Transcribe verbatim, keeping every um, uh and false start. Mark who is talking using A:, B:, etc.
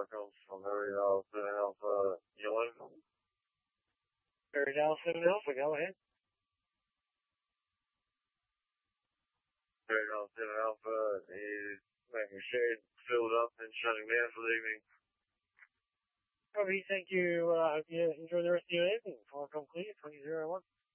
A: Marcos from Harry Dallas seven Alpha Ewing.
B: Harry Dallas seven Alpha, go ahead.
A: Harry Dallas seven Alpha is making shade filled up and shutting down for the evening.
B: Copy, thank you. Uh, hope you enjoy the rest of your evening. Four complete, twenty zero one.